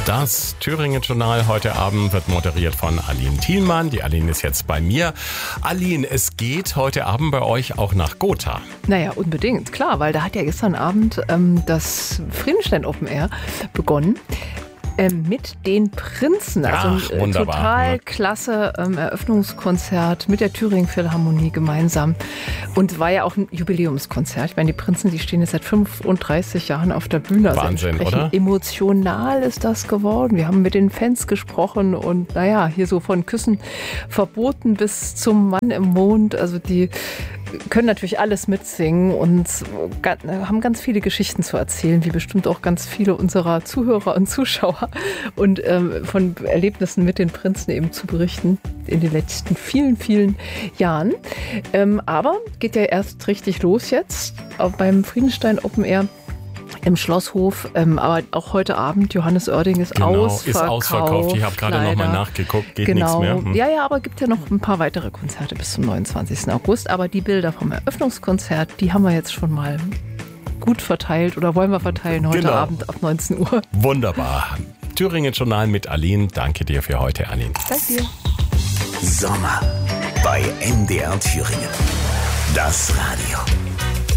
Das Thüringen-Journal heute Abend wird moderiert von Aline Thielmann. Die Aline ist jetzt bei mir. Aline, es geht heute Abend bei euch auch nach Gotha. Naja, unbedingt, klar, weil da hat ja gestern Abend das Friedenstein Open Air begonnen. Mit den Prinzen. Also ein total klasse Eröffnungskonzert mit der Thüringen Philharmonie gemeinsam. Und war ja auch ein Jubiläumskonzert. Ich meine, die Prinzen, die stehen jetzt seit 35 Jahren auf der Bühne. Also Wahnsinn, oder? Emotional ist das geworden. Wir haben mit den Fans gesprochen und naja, hier so von Küssen verboten bis zum Mann im Mond. Also die können natürlich alles mitsingen und haben ganz viele Geschichten zu erzählen, wie bestimmt auch ganz viele unserer Zuhörer und Zuschauer. Und von Erlebnissen mit den Prinzen eben zu berichten in den letzten vielen, vielen Jahren. Aber geht ja erst richtig los jetzt beim Friedenstein Open Air im Schlosshof. Aber auch heute Abend, Johannes Oerding ist ausverkauft. Ist ausverkauft. Ich habe gerade nochmal nachgeguckt, geht nichts mehr. Ja, aber gibt ja noch ein paar weitere Konzerte bis zum 29. August. Aber die Bilder vom Eröffnungskonzert, die haben wir jetzt schon mal gut verteilt oder wollen wir verteilen heute Abend ab 19 Uhr. Wunderbar. Thüringen-Journal mit Aline. Danke dir für heute, Aline. Danke dir. Sommer bei NDR Thüringen. Das Radio.